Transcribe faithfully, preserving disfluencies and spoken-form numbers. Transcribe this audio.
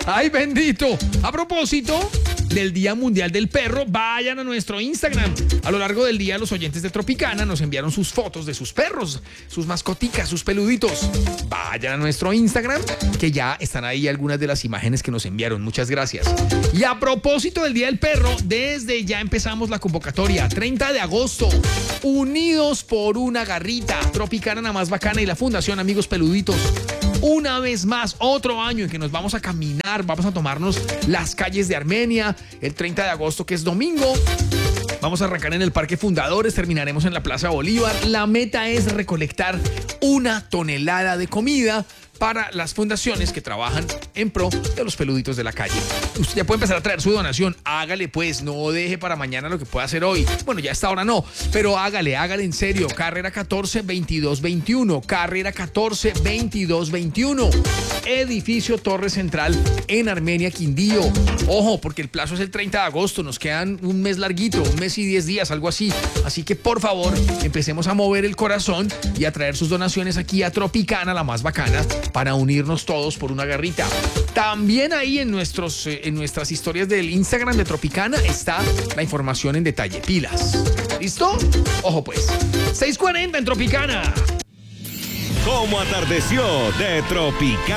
Ay, bendito. A propósito del Día Mundial del Perro, vayan a nuestro Instagram. A lo largo del día, los oyentes de Tropicana nos enviaron sus fotos de sus perros, sus mascoticas, sus peluditos. Vayan a nuestro Instagram, que ya están ahí algunas de las imágenes que nos enviaron. Muchas gracias. Y a propósito del Día del Perro, desde ya empezamos la convocatoria. treinta de agosto, Unidos por una garrita. Tropicana, la más bacana, y la Fundación Amigos Peluditos. Una vez más, otro año en que nos vamos a caminar, vamos a tomarnos las calles de Armenia, el treinta de agosto, que es domingo. Vamos a arrancar en el Parque Fundadores, terminaremos en la Plaza Bolívar. La meta es recolectar una tonelada de comida para las fundaciones que trabajan en pro de los peluditos de la calle. Usted ya puede empezar a traer su donación. Hágale pues, no deje para mañana lo que pueda hacer hoy. Bueno, ya a esta hora no, pero hágale, hágale en serio. Carrera catorce, veintidós veintiuno. Carrera catorce, veintidós veintiuno. Edificio Torre Central en Armenia, Quindío. Ojo, porque el plazo es el treinta de agosto. Nos quedan un mes larguito, un mes y diez días, algo así. Así que por favor, empecemos a mover el corazón y a traer sus donaciones aquí a Tropicana, la más bacana, para unirnos todos por una garrita. También ahí en, nuestros, en nuestras historias del Instagram de Tropicana está la información en detalle. Pilas. ¿Listo? Ojo pues. seis cuarenta en Tropicana. ¿Cómo atardeció de Tropicana?